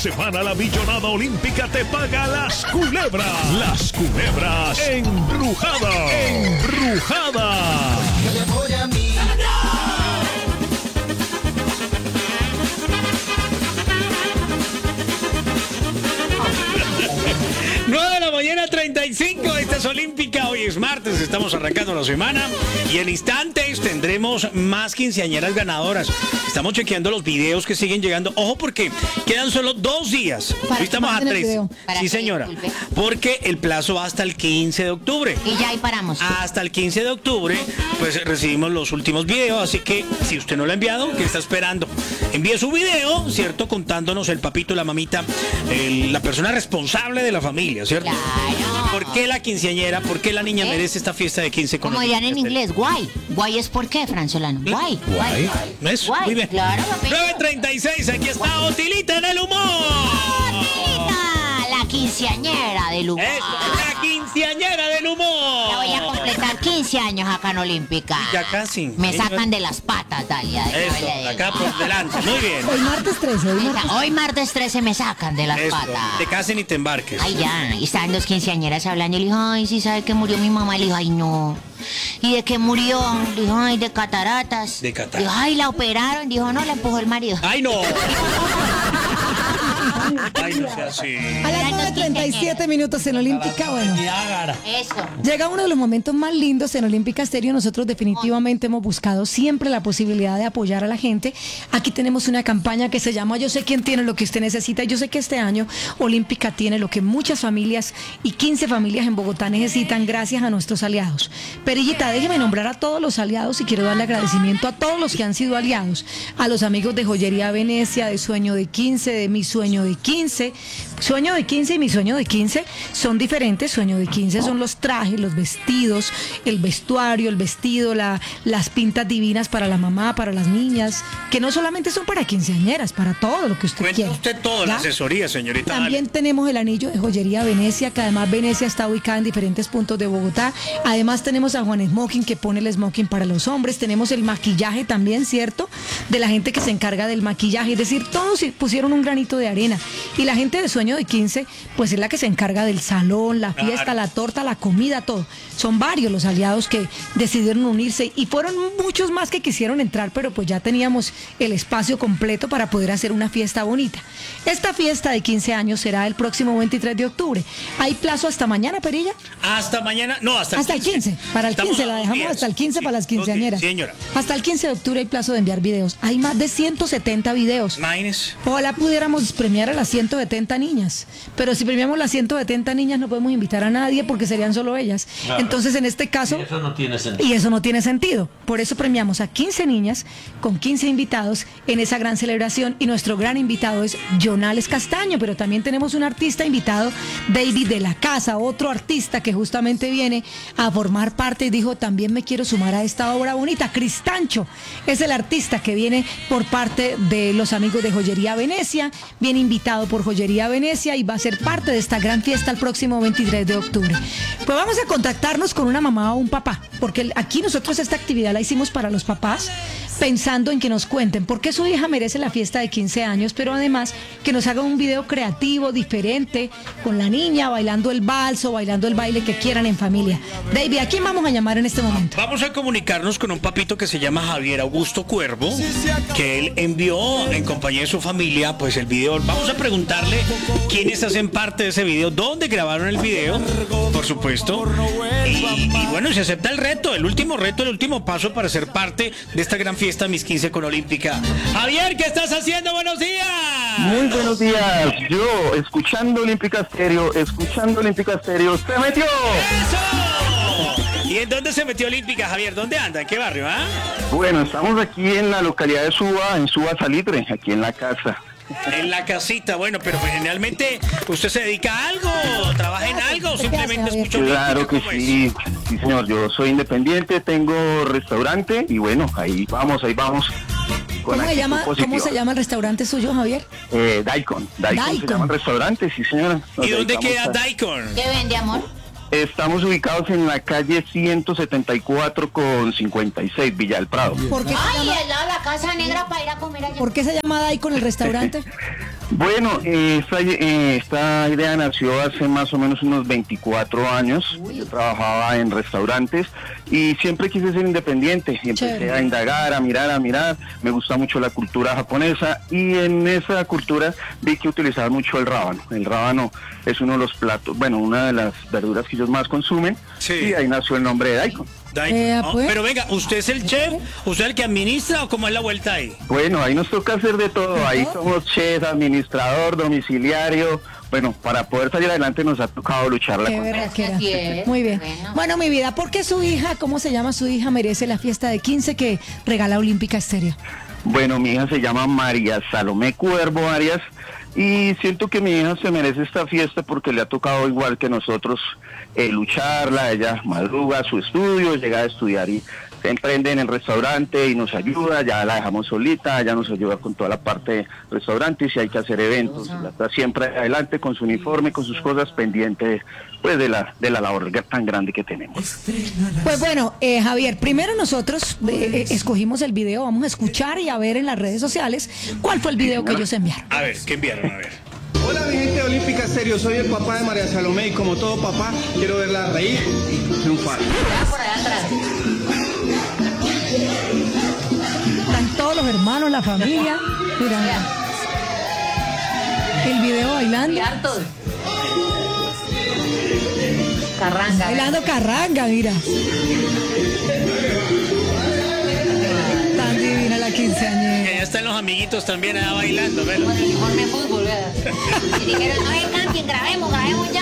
semana la Millonada Olímpica te paga las culebras. Las culebras embrujadas. ¡Embrujadas! 9:35, esta es Olímpica, hoy es martes, estamos arrancando la semana y en instantes tendremos más quinceañeras ganadoras. Estamos chequeando los videos que siguen llegando, ojo porque quedan solo 2 días, hoy estamos a 3. Sí señora, porque el plazo va hasta el 15 de octubre. Y ya ahí paramos. Hasta el 15 de octubre, pues recibimos los últimos videos, así que si usted no lo ha enviado, ¿qué está esperando? Envíe su video, ¿cierto? Contándonos el papito, la mamita, la persona responsable de la familia, ¿cierto? Claro. ¿Por qué la quinceañera, por qué la niña merece esta fiesta de 15 con Como dirían en inglés, guay. Guay es por qué, Francelano. Guay. Guay. ¿Ves? Guay. Muy bien. Claro, 9:36, aquí está Otilita en el humor. Otilita, la quinceañera del humor. Eso, la quinceañera del humor. Ya voy a completar 15 años acá en Olímpica. Ya casi. Me sacan de las patas, Dalia. Eso, acá por delante. Muy bien. Hoy martes 13. Hoy martes 13 me sacan de las Eso, patas. te casen y te embarques. Ay, ya. Y estaban 2 quinceañeras hablando. Y le dijo, ay, sí sabe que murió mi mamá. Le dijo, ay, no. ¿Y de qué murió? Le dijo, ay, de cataratas. De cataratas. Dijo, ay, la operaron. Dijo, no, la empujó el marido. ¡Ay, no! Ay, no sea así. A las 9:37 minutos en Olímpica, bueno. Eso. Llega uno de los momentos más lindos en Olímpica Estéreo. Nosotros definitivamente hemos buscado siempre la posibilidad de apoyar a la gente. Aquí tenemos una campaña que se llama Yo sé quién tiene lo que usted necesita. Yo sé que este año Olímpica tiene lo que muchas familias y 15 familias en Bogotá necesitan gracias a nuestros aliados. Perillita, déjeme nombrar a todos los aliados y quiero darle agradecimiento a todos los que han sido aliados. A los amigos de Joyería Venecia, de Sueño de 15, de Mi Sueño de 15. Sueño de 15 y Mi Sueño de 15 son diferentes. Sueño de 15 son los trajes, los vestidos, el vestuario, el vestido, las pintas divinas para la mamá, para las niñas, que no solamente son para quinceañeras, para todo lo que usted Cuenta quiera. usted toda la asesoría, señorita. También tenemos el anillo de Joyería Venecia, que además Venecia está ubicada en diferentes puntos de Bogotá. Además tenemos a Juan Smoking, que pone el smoking para los hombres. Tenemos el maquillaje también, ¿cierto? De la gente que se encarga del maquillaje. Es decir, todos pusieron un granito de arena. Y la gente de Sueño de 15, pues es la que se encarga del salón, la fiesta, la torta, la comida, todo. Son varios los aliados que decidieron unirse y fueron muchos más que quisieron entrar, pero pues ya teníamos el espacio completo para poder hacer una fiesta bonita. Esta fiesta de 15 años será el próximo 23 de octubre. ¿Hay plazo hasta mañana, Perilla? Hasta mañana, no, hasta el 15. Para el Estamos 15, la dejamos hasta el 15 para las quinceañeras. Sí, señora. Hasta el 15 de octubre hay plazo de enviar videos. Hay más de 170 videos. Imagínese. Ojalá pudiéramos premiar a las 170 niñas, pero si premiamos las 170 niñas no podemos invitar a nadie porque serían solo ellas. Claro. Entonces en este caso... Y eso no tiene sentido. Por eso premiamos a 15 niñas con 15 invitados en esa gran celebración y nuestro gran invitado es Jonales Castaño, pero también tenemos un artista invitado, David de la Casa, otro artista que justamente viene a formar parte y dijo, también me quiero sumar a esta obra bonita. Cristancho es el artista que viene por parte de los amigos de Joyería Venecia, viene invitado por Joyería Venecia y va a ser parte de esta gran fiesta el próximo 23 de octubre. Pues vamos a contactarnos con una mamá o un papá, porque aquí nosotros esta actividad la hicimos para los papás, pensando en que nos cuenten por qué su hija merece la fiesta de 15 años, pero además que nos haga un video creativo, diferente, con la niña bailando el vals o bailando el baile que quieran en familia. David, ¿a quién vamos a llamar en este momento? Vamos a comunicarnos con un papito que se llama Javier Augusto Cuervo, que él envió en compañía de su familia, pues el video. Vamos a preguntarle quiénes hacen parte de ese video, dónde grabaron el video, por supuesto. Y bueno, se acepta el reto, el último reto, el último paso para ser parte de esta gran fiesta Mis 15 con Olímpica. Javier, ¿qué estás haciendo? ¡Buenos días! Muy buenos días. Yo, escuchando Olímpica Estéreo, ¡se metió! ¡Eso! ¿Y en dónde se metió Olímpica, Javier? ¿Dónde anda? ¿En qué barrio, ah? Bueno, estamos aquí en la localidad de Suba, en Suba Salitre, aquí en la casa. En la casita, bueno, pero generalmente usted se dedica a algo, trabaja en algo, o simplemente escucha Olímpica. Claro que sí, sí señor, yo soy independiente, tengo restaurante y bueno, ahí vamos. ¿Cómo se llama el restaurante suyo, Javier? Daikon se llama el restaurante, sí señora. ¿Y dónde queda Daikon? ¿Qué vende, amor? Estamos ubicados en la calle 174 con 56, Villa del Prado. Ay, al lado de la Casa Negra para ir a comer allá. ¿Por qué se llama Daikon el restaurante? Bueno, esta idea nació hace más o menos unos 24 años. Yo trabajaba en restaurantes y siempre quise ser independiente. Y empecé a indagar, a mirar. Me gusta mucho la cultura japonesa y en esa cultura vi que utilizaban mucho el rábano. El rábano es uno de los platos, bueno, una de las verduras que ellos más consumen. Sí. Y ahí nació el nombre de Daikon. Pues. Pero venga, ¿usted es el chef? ¿Usted es el que administra o cómo es la vuelta ahí? Bueno, ahí nos toca hacer de todo. Ahí somos chef, administrador, domiciliario. Bueno, para poder salir adelante nos ha tocado lucharla. Muy bien. Bueno, mi vida, ¿por qué su hija, cómo se llama su hija, merece la fiesta de 15 que regala Olímpica Estéreo? Bueno, mi hija se llama María Salomé Cuervo Arias. Y siento que mi hija se merece esta fiesta porque le ha tocado igual que nosotros lucharla. Ella madruga a su estudio, llega a estudiar y se emprende en el restaurante y nos ayuda. Ya la dejamos solita, ella nos ayuda con toda la parte de restaurante y si hay que hacer eventos, la está siempre adelante con su uniforme, con sus cosas pendientes pues de la labor tan grande que tenemos. Pues bueno, Javier, primero nosotros escogimos el video, vamos a escuchar y a ver en las redes sociales cuál fue el video que ellos enviaron. A ver, ¿qué enviaron? A ver. Hola mi gente de Olímpica Estéreo, soy el papá de María Salomé y como todo papá quiero verla reír y triunfar. Por allá atrás. Están todos los hermanos, la familia. Mira. El video bailando. Carranga. Bailando carranga, mira. Tan divina la quinceañera. Ya están los amiguitos también allá bailando, ¿ves? Con el uniforme de fútbol, ¿verdad? Y dijeron, no cambien, grabemos ya.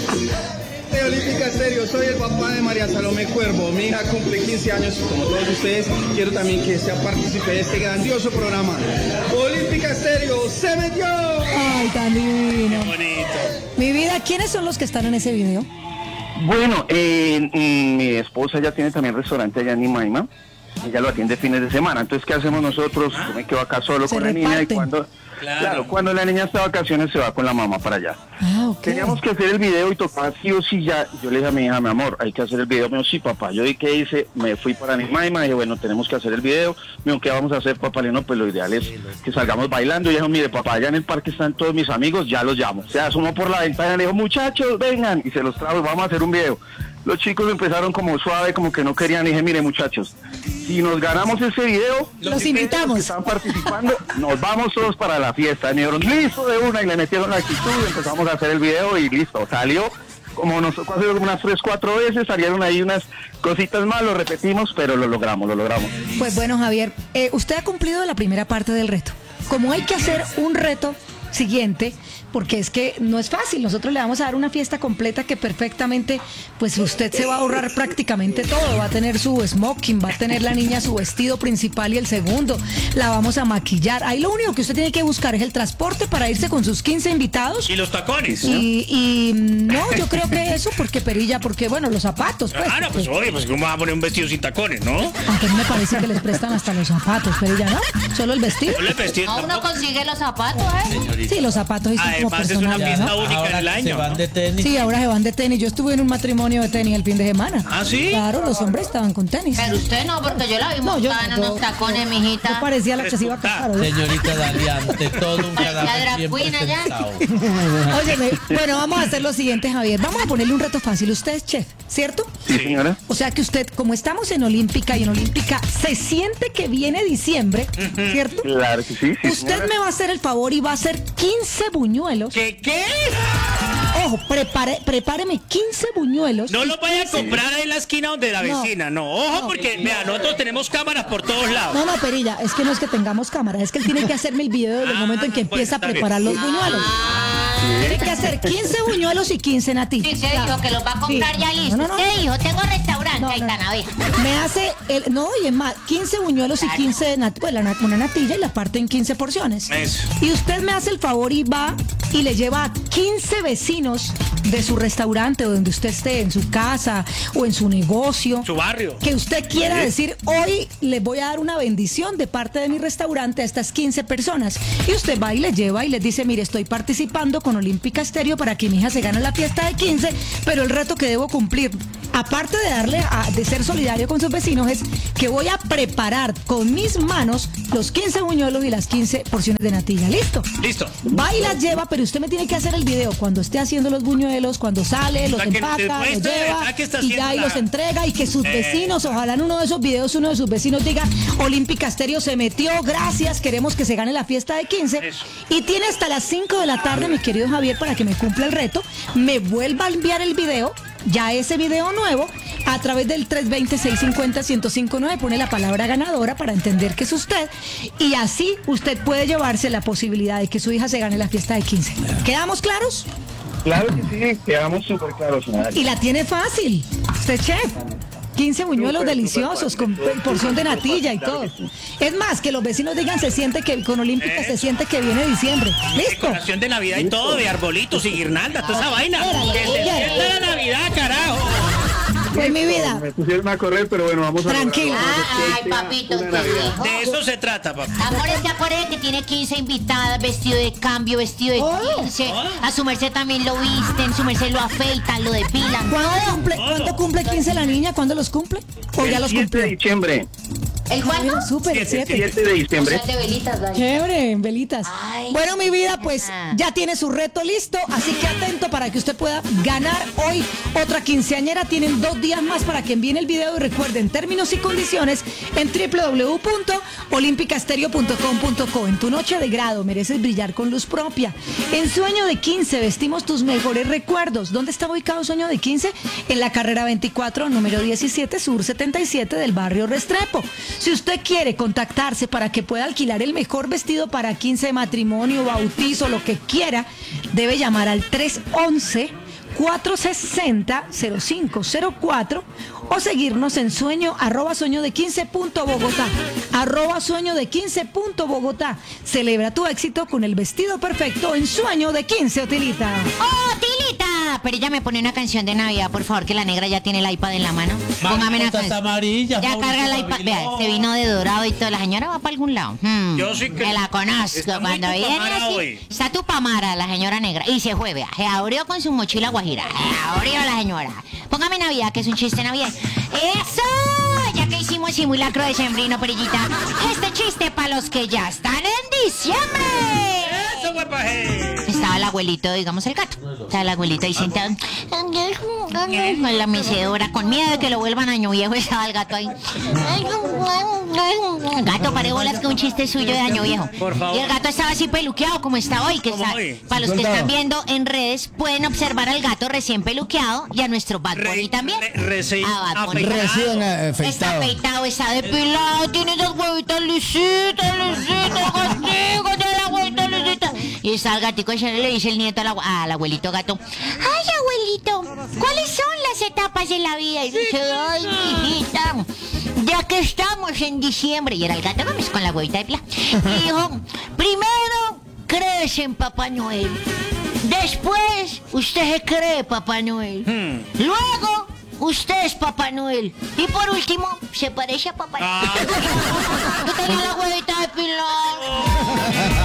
De Olímpica Estéreo, soy el papá de María Salomé Cuervo. Mi hija cumple 15 años y como todos ustedes, quiero también que sea partícipe de este grandioso programa. Olímpica Estéreo, ¡se metió! Ay, tan divino. Qué bonito. Mi vida, ¿quiénes son los que están en ese video? Bueno, mi esposa ya tiene también restaurante allá en Imaima. Ella lo atiende fines de semana. Entonces, ¿qué hacemos nosotros? Yo me quedo acá solo con la niña y cuando la niña está de vacaciones se va con la mamá para allá. Teníamos que hacer el video y tocaba sí o sí ya. Yo le dije a mi hija, mi amor, hay que hacer el video. Me dijo, sí, papá. Yo dije, ¿qué hice? Me fui para Nimaima, dije, bueno, tenemos que hacer el video. Me dijo, ¿qué vamos a hacer, papá? Le dije, no, pues lo ideal es que salgamos bailando. Y dijo, mire, papá, allá en el parque están todos mis amigos, ya los llamo. Se asomó por la ventana y le dijo, muchachos, vengan. Y se los trajo y vamos a hacer un video. Los chicos empezaron como suave, como que no querían. Y dije, mire, muchachos, si nos ganamos ese video, los invitamos. Los que están participando, nos vamos todos para la fiesta. Y me dijeron, listo de una, y le metieron la actitud y empezamos a hacer el video y listo. Salió como nosotros, unas 3-4 veces, salieron ahí unas cositas más, lo repetimos, pero lo logramos. Pues bueno, Javier, usted ha cumplido la primera parte del reto. Como hay que hacer un reto siguiente, porque es que no es fácil, nosotros le vamos a dar una fiesta completa que perfectamente, pues usted se va a ahorrar prácticamente todo, va a tener su smoking, va a tener la niña su vestido principal y el segundo, la vamos a maquillar, ahí lo único que usted tiene que buscar es el transporte para irse con sus 15 invitados. Y los tacones. Y no, yo creo que eso, porque perilla, porque bueno, los zapatos, pues. No, pues obvio, pues ¿cómo va a poner un vestido sin tacones, no? Aunque me parece que les prestan hasta los zapatos, perilla, ¿no? Solo el vestido. No, uno consigue los zapatos, Sí, los zapatos y además es una fiesta única en el año. Se van de tenis. Sí, ahora se van de tenis. Yo estuve en un matrimonio de tenis el fin de semana. ¿Ah, sí? Claro, los hombres estaban con tenis. Pero usted no, porque yo la vi montada en unos tacones, mijita. Yo parecía la que se iba a casar. Señorita Dalia, ante todo un cadáver bien presentado. Óyeme, bueno, vamos a hacer lo siguiente, Javier. Vamos a ponerle un reto fácil. Usted es chef, ¿cierto? Sí, señora. O sea que usted, como estamos en Olímpica y en Olímpica se siente que viene diciembre, ¿cierto? Claro que sí, usted señora. me va a hacer el favor y va a hacer 15 buñuelos. ¿Qué? Ojo, prepáreme 15 buñuelos. No lo vaya a comprar ahí en la esquina donde la vecina, no. Ojo, porque vea, nosotros tenemos cámaras por todos lados. No, Perilla, es que no es que tengamos cámara, es que él tiene que hacerme el video desde el momento en que empieza a preparar los buñuelos. Tiene que hacer 15 buñuelos y 15 natillas. Sí, se dijo que los va a comprar ya listos. No. ¿Qué dijo? Tengo restaurante, ahí están, a ver. Me hace, y es más, 15 buñuelos y 15 una natilla y la parte en 15 porciones. Eso. Y usted me hace el favor y va y le lleva a 15 vecinos de su restaurante o donde usted esté, en su casa o en su negocio. Su barrio. Que usted quiera decir, hoy les voy a dar una bendición de parte de mi restaurante a estas 15 personas. Y usted va y les lleva y les dice, mire, estoy participando con con Olímpica Estéreo para que mi hija se gane la fiesta de 15, pero el reto que debo cumplir, aparte de de ser solidario con sus vecinos, es que voy a preparar con mis manos los 15 buñuelos y las 15 porciones de natilla. ¿Listo? Listo. Va y las lleva, pero usted me tiene que hacer el video cuando esté haciendo los buñuelos, cuando sale, los empaca, los lleva y ya y los entrega, y que sus vecinos, ojalá en uno de esos videos uno de sus vecinos diga: Olímpica Estéreo se metió, gracias, queremos que se gane la fiesta de 15. Eso. Y tiene hasta las 5 de la tarde, mi querido Javier, para que me cumpla el reto, me vuelva a enviar el video, ya ese video nuevo, a través del 320-650-1059, pone la palabra ganadora para entender que es usted, y así usted puede llevarse la posibilidad de que su hija se gane la fiesta de 15. ¿Quedamos claros? Claro que sí, quedamos súper claros. Y la tiene fácil, usted chef. 15 buñuelos deliciosos con porción de natilla y todo. Es más, que los vecinos digan, se siente que con Olímpica se siente que viene diciembre. ¿Listo? Decoración de Navidad y todo, de arbolitos y guirnaldas, toda esa vaina. Que se sienta la Navidad, carajo. Pues mi vida. Me pusieron a correr, pero bueno, vamos a... Tranquilo. Ay, papito, De eso se trata, papá. Amores, ¿te acuerdas que tiene 15 invitadas, vestido de cambio, vestido de 15? A su merced también lo visten, su merced lo afeitan, lo depilan. ¿Cuándo cumple 15 la niña? ¿Cuándo los cumple? ¿O ya los El 7 cumplió? de diciembre. ¿El cuándo? Súper, el 7. 7 de diciembre. De velitas, ¿vale? Chévere, en velitas. Ay, Bueno, mi vida, pues ya tiene su reto listo, así que atento para que usted pueda ganar hoy otra quinceañera. Tienen 2 días más para que envíen el video, y recuerden términos y condiciones en www.olimpicastereo.com.co. En tu noche de grado mereces brillar con luz propia. En Sueño de 15 vestimos tus mejores recuerdos. ¿Dónde está ubicado Sueño de 15? En la carrera 24, número 17, sur 77 del barrio Restrepo. Si usted quiere contactarse para que pueda alquilar el mejor vestido para 15 de matrimonio, bautizo, lo que quiera, debe llamar al 311-460-0504 o seguirnos en @sueño de15.bogotá. @sueño de15.bogotá. Celebra tu éxito con el vestido perfecto en Sueño de 15, Otilita. ¡Oh, Tilita! Pero ella me pone una canción de Navidad, por favor, que la negra ya tiene el iPad en la mano. Póngame una canción. Amarilla, Ya carga el iPad. Vea, se vino de dorado y todo. La señora va para algún lado. Yo sí que... Me la conozco. Está muy Cuando viene tupamara así, hoy. está Tupamara, la señora negra. Y se fue, vea. Se abrió con su mochila guajira. Se abrió la señora. Póngame Navidad, que es un chiste Navidad. ¡Eso! Ya que hicimos simulacro de sembrino, perillita. Este chiste para los que ya están en diciembre. Eso, guapaje. Estaba el abuelito, digamos el gato. Estaba el abuelito ahí sentado en la mecedora, con miedo de que lo vuelvan año viejo. Estaba el gato ahí. El gato paré bolas con un chiste suyo de año viejo. Por favor. Y el gato estaba así peluqueado como está hoy. Como hoy. Para los que están viendo en redes, pueden observar al gato recién peluqueado y a nuestro Bad Bunny también. Recién A Bad Bunny. Recién Está afeitado. afeitado, está depilado, tiene esas huevitas lisitas, castigo de la huevita lisita. Y está el gatico, y le dice el nieto al abuelito gato: ay, abuelito, ¿cuáles son las etapas de la vida? Y dice: ay, hijita, ya que estamos en diciembre. Y era el gato Gómez con la huevita de plata. Y dijo: primero, crees en Papá Noel. Después, usted se cree Papá Noel. Luego, usted es Papá Noel. Y por último, se parece a Papá Noel. Tú tenías la huevita de pilar.